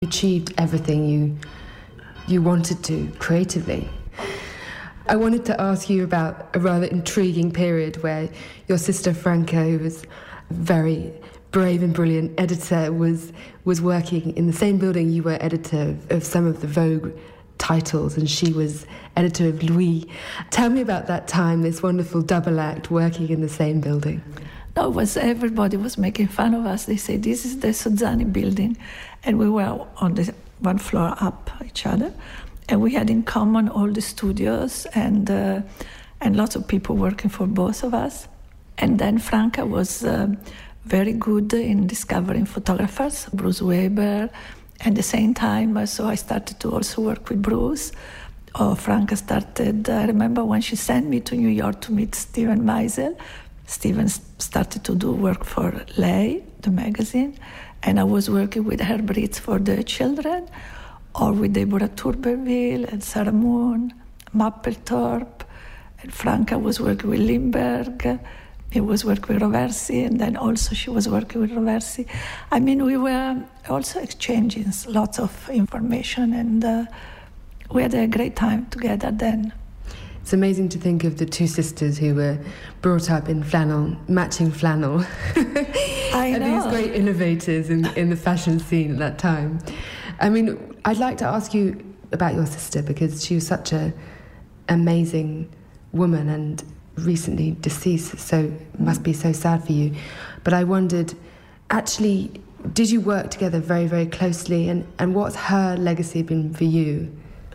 achieved everything you wanted to creatively. I wanted to ask you about a rather intriguing period where your sister Franca, who was a very brave and brilliant editor, was working in the same building you were editor of some of the Vogue titles, and she was editor of Louis. Tell me about that time, this wonderful double act working in the same building. No, everybody was making fun of us. They say, this is the Sozzani building. And we were on the one floor up each other. And we had in common all the studios and lots of people working for both of us. And then Franca was very good in discovering photographers, Bruce Weber. At the same time, so I started to also work with Bruce. Franca started, I remember when she sent me to New York to meet Steven Meisel. Steven started to do work for Lay, the magazine, and I was working with Herb Ritts for the children, or with Deborah Turberville and Sarah Moon, Mapplethorpe, and Franca was working with Lindbergh. He was working with Roversi, and then also she was working with Roversi. I mean, we were also exchanging lots of information, and we had a great time together then. It's amazing to think of the two sisters who were brought up in flannel, matching flannel. I know. And these great innovators in the fashion scene at that time. I mean, I'd like to ask you about your sister, because she was such an amazing woman and recently deceased, so it must be so sad for you. But I wondered, actually, did you work together very, very closely, and what's her legacy been for you?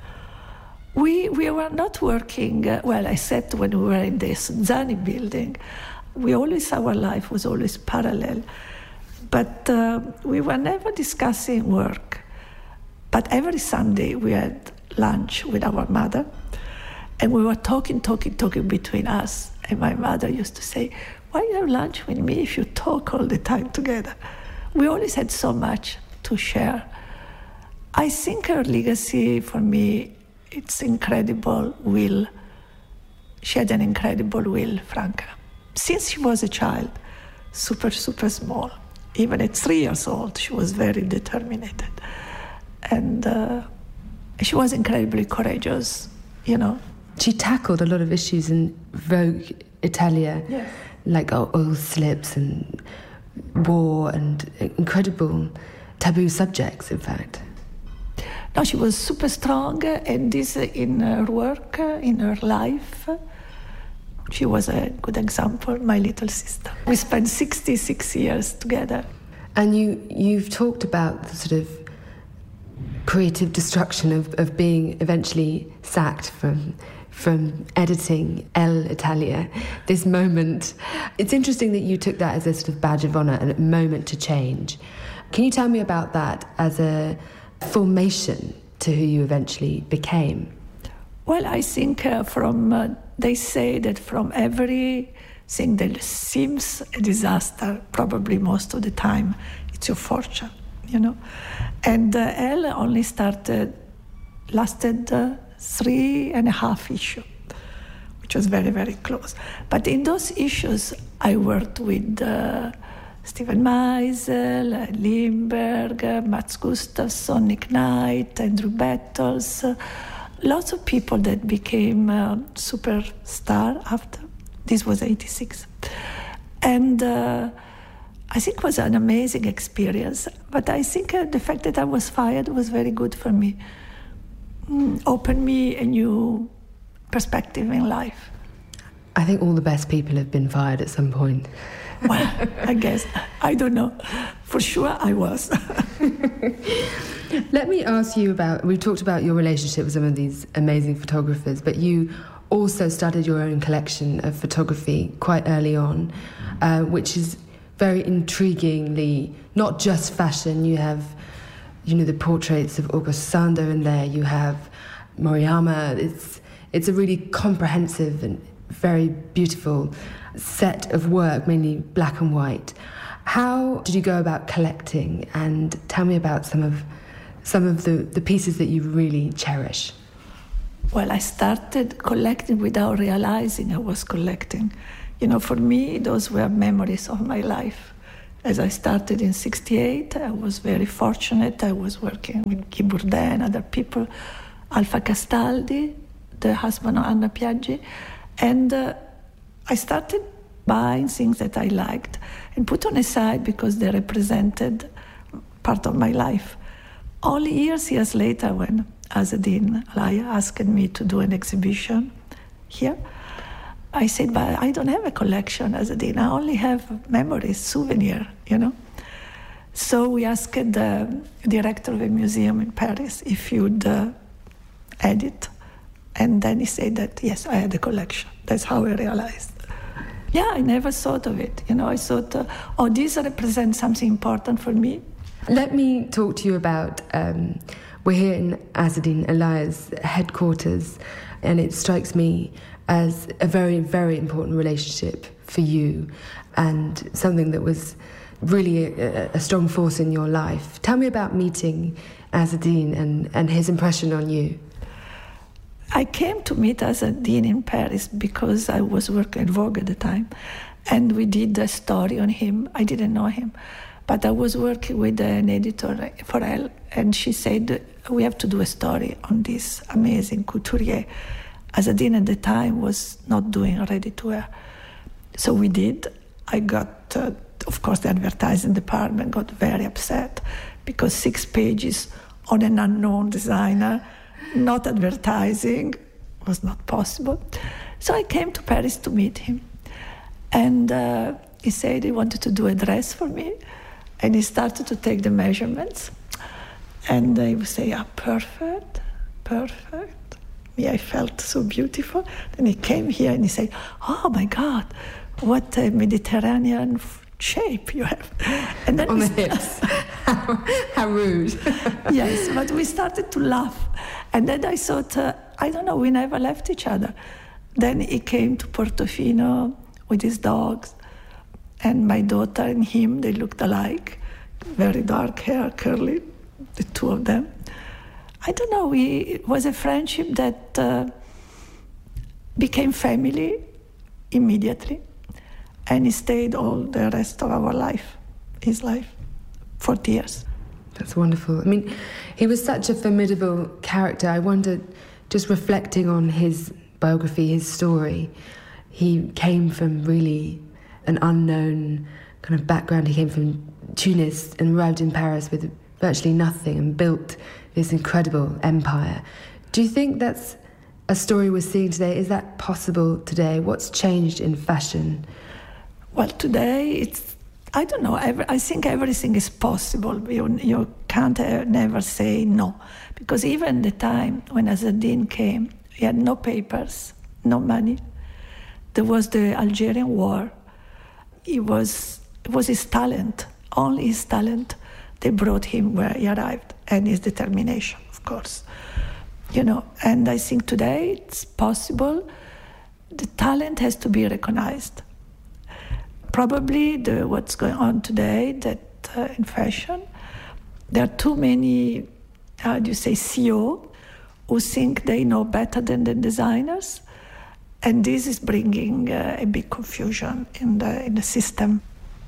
We were not working, except when we were in the Sozzani building. Our life was always parallel. But we were never discussing work. But every Sunday we had lunch with our mother, and we were talking between us. And my mother used to say, why you have lunch with me if you talk all the time together? We always had so much to share. I think her legacy for me, it's incredible will. She had an incredible will, Franca. Since she was a child, super, super small, even at 3 years old, she was very determined. And she was incredibly courageous, you know. She tackled a lot of issues in Vogue Italia, yes, like oil slips and war and incredible taboo subjects, in fact. No, she was super strong, and this in her work, in her life. She was a good example, my little sister. We spent 66 years together. And you've talked about the sort of creative destruction of being eventually sacked from editing Elle Italia, this moment. It's interesting that you took that as a sort of badge of honour and a moment to change. Can you tell me about that as a formation to who you eventually became? Well, I think they say that from everything that seems a disaster, probably most of the time, it's your fortune, you know. And Elle only lasted 3.5 issues, which was very, very close. But in those issues, I worked with Steven Meisel, Lindbergh, Mats Gustafsson, Nick Knight, Andrew Battles, lots of people that became superstar after. This was 1986. And I think it was an amazing experience. But I think the fact that I was fired was very good for me. Opened me a new perspective in life. I think all the best people have been fired at some point. Well, I guess. I don't know. For sure I was. Let me ask you we've talked about your relationship with some of these amazing photographers, but you also started your own collection of photography quite early on, which is very intriguingly not just fashion. You have, the portraits of August Sander in there. You have Moriyama. It's a really comprehensive and very beautiful set of work, mainly black and white. How did you go about collecting? And tell me about some of the pieces that you really cherish. Well, I started collecting without realizing I was collecting. For me, those were memories of my life. As I started in 1968, I was very fortunate. I was working with Guy Bourdin, other people, Alfa Castaldi, the husband of Anna Piaggi, and I started buying things that I liked and put on aside because they represented part of my life. Only years later, when Azzedine Alaïa asked me to do an exhibition here, I said, but I don't have a collection, Azzedine. I only have memories, souvenir, So we asked the director of a museum in Paris if he would edit. And then he said that, yes, I had a collection. That's how I realized. Yeah, I never thought of it. I thought, this represents something important for me. Let me talk to you about, we're here in Azzedine Alaïa's headquarters, and it strikes me as a very, very important relationship for you and something that was really a strong force in your life. Tell me about meeting Azzedine and his impression on you. I came to meet Azzedine in Paris because I was working at Vogue at the time, and we did a story on him. I didn't know him, but I was working with an editor for Elle, and she said, we have to do a story on this amazing couturier. Azzedine at the time was not doing ready-to-wear. So we did. I got, of course, the advertising department got very upset because 6 pages on an unknown designer, not advertising, was not possible. So I came to Paris to meet him. And he said he wanted to do a dress for me. And he started to take the measurements. And he would say, perfect, perfect. Me, I felt so beautiful. Then he came here and he said, oh my God, what a Mediterranean shape you have. And then on the hips. How rude. Yes, but we started to laugh. And then I thought, I don't know, we never left each other. Then he came to Portofino with his dogs. And my daughter and him, they looked alike. Very dark hair, curly, the two of them. I don't know, it was a friendship that became family immediately. And it stayed all the rest of our life, his life, 40 years. That's wonderful. I mean, he was such a formidable character. I wondered, just reflecting on his biography, his story, he came from really an unknown kind of background. He came from Tunis and arrived in Paris with virtually nothing and built this incredible empire. Do you think that's a story we're seeing today? Is that possible today? What's changed in fashion? Well, today I don't know. I think everything is possible. You can't never say no. Because even the time when Azzedine came, he had no papers, no money. There was the Algerian War. It was his talent, only his talent. They brought him where he arrived, and his determination, of course. And I think today it's possible. The talent has to be recognized. Probably what's going on today, that in fashion, there are too many, CEO, who think they know better than the designers, and this is bringing a big confusion in the system.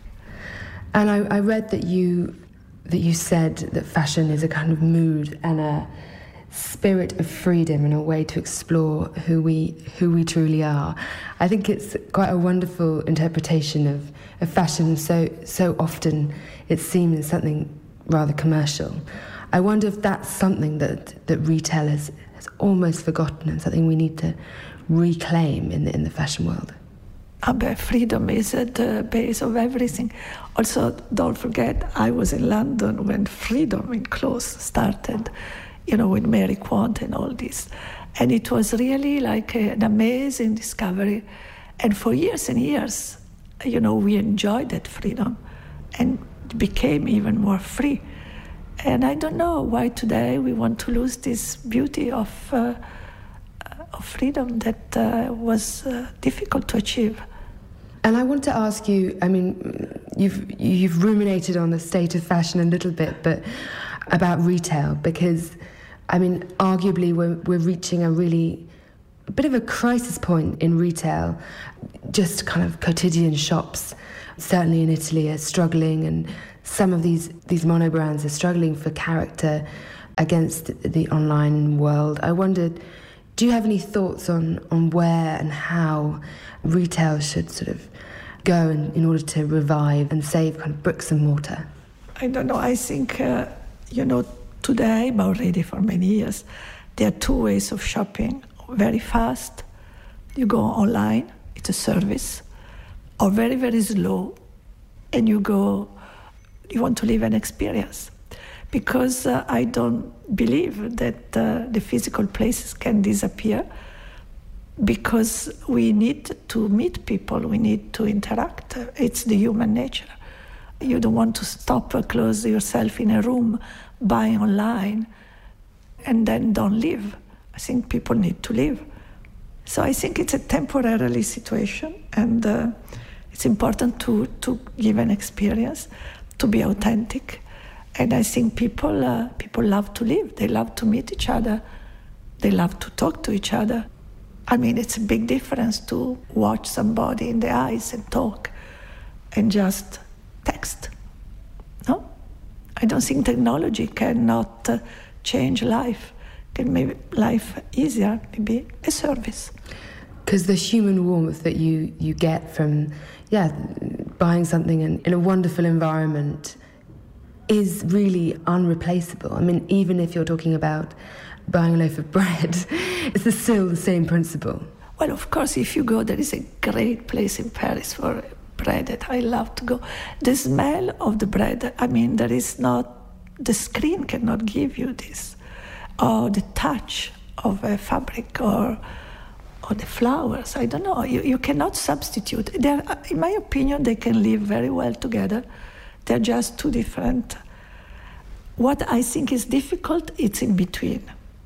And I read that you said that fashion is a kind of mood and a spirit of freedom and a way to explore who we truly are. I think it's quite a wonderful interpretation of fashion. So often it's seen as something rather commercial. I wonder if that's something that retail has almost forgotten and something we need to reclaim in the fashion world. Freedom is at the base of everything. Also, don't forget, I was in London when freedom in clothes started, with Mary Quant and all this. And it was really like an amazing discovery. And for years and years, we enjoyed that freedom and became even more free. And I don't know why today we want to lose this beauty of freedom that was difficult to achieve. And I want to ask you, I mean, you've ruminated on the state of fashion a little bit, but about retail, because, I mean, arguably we're reaching a bit of a crisis point in retail. Just kind of quotidian shops certainly in Italy, are struggling, and some of these monobrands are struggling for character against the online world. I wondered, do you have any thoughts on where and how retail should sort of go in order to revive and save kind of bricks and mortar? I don't know. I think, today, but already for many years, there are two ways of shopping. Very fast, you go online, it's a service, or very, very slow, and you want to live an experience. Because I don't believe that the physical places can disappear, because we need to meet people, we need to interact. It's the human nature. You don't want to stop or close yourself in a room, buy online, and then don't live. I think people need to live. So I think it's a temporary situation, and it's important to give an experience, to be authentic. And I think people love to live. They love to meet each other. They love to talk to each other. I mean, it's a big difference to watch somebody in the eyes and talk and just text. No? I don't think technology cannot change life, can make life easier, maybe a service. Because the human warmth that you get from, buying something in a wonderful environment is really unreplaceable. I mean, even if you're talking about buying a loaf of bread, it's still the same principle. Well, of course, if you go, there is a great place in Paris for bread that I love to go. The smell of the bread, I mean, the screen cannot give you this. Or the touch of a fabric or the flowers, I don't know. You cannot substitute. In my opinion, they can live very well together. They're just two different. What I think is difficult, it's in between.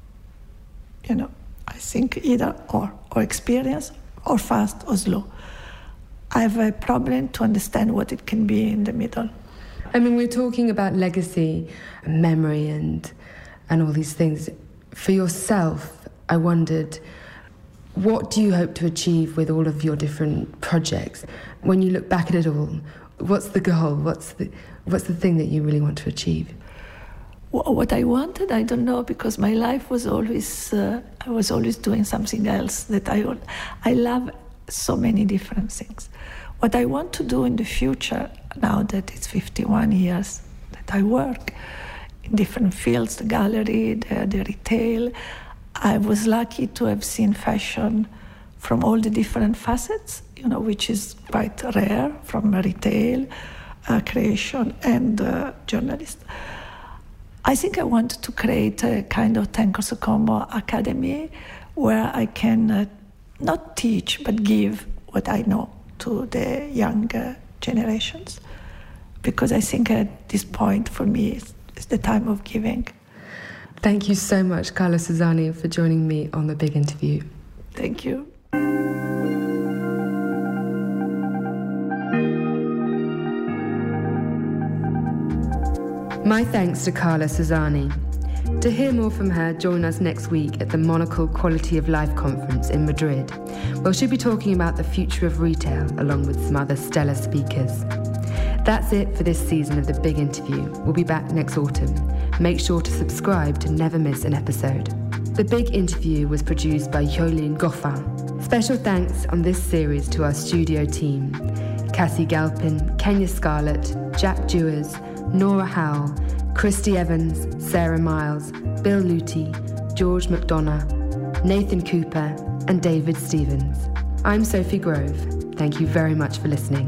I think either or experience, or fast or slow. I have a problem to understand what it can be in the middle. I mean, we're talking about legacy, memory, and all these things. For yourself, I wondered, what do you hope to achieve with all of your different projects? When you look back at it all, what's the goal? What's the thing that you really want to achieve? What I wanted, I don't know, because my life was always, I was always doing something else that I love so many different things. What I want to do in the future, now that it's 51 years that I work in different fields, the gallery, the retail, I was lucky to have seen fashion from all the different facets, which is quite rare, from retail, creation, and journalist. I think I want to create a kind of Tenco Sokombo Academy where I can not teach, but give what I know to the younger generations. Because I think at this point, for me, it's the time of giving. Thank you so much, Carla Susani, for joining me on The Big Interview. Thank you. My thanks to Carla Susani. To hear more from her, join us next week at the Monocle Quality of Life Conference in Madrid, where she'll be talking about the future of retail along with some other stellar speakers. That's it for this season of The Big Interview. We'll be back next autumn. Make sure to subscribe to never miss an episode. The Big Interview was produced by Yolene Goffin. Special thanks on this series to our studio team: Cassie Galpin, Kenya Scarlett, Jack Dewars, Nora Howell, Christy Evans, Sarah Miles, Bill Luty, George McDonough, Nathan Cooper, and David Stevens. I'm Sophie Grove. Thank you very much for listening.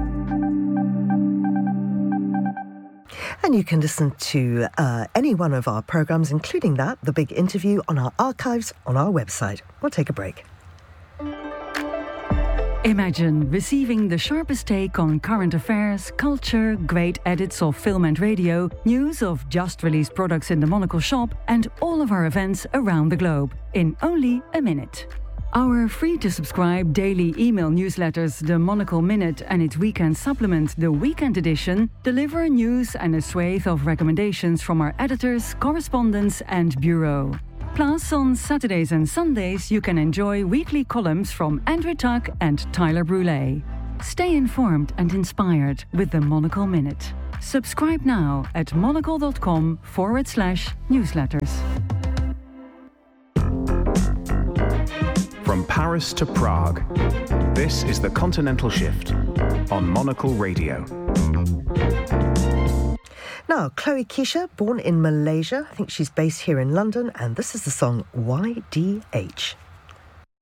And you can listen to any one of our programmes, including that, The Big Interview, on our archives on our website. We'll take a break. Imagine receiving the sharpest take on current affairs, culture, great edits of film and radio, news of just released products in the Monocle shop, and all of our events around the globe in only a minute. Our free-to-subscribe daily email newsletters, The Monocle Minute and its weekend supplement, The Weekend Edition, deliver news and a swathe of recommendations from our editors, correspondents and bureau. Plus, on Saturdays and Sundays, you can enjoy weekly columns from Andrew Tuck and Tyler Brûlé. Stay informed and inspired with the Monocle Minute. Subscribe now at monocle.com/newsletters. From Paris to Prague, this is The Continental Shift on Monocle Radio. Now, Chloe Keisha, born in Malaysia. I think she's based here in London, and this is the song YDH.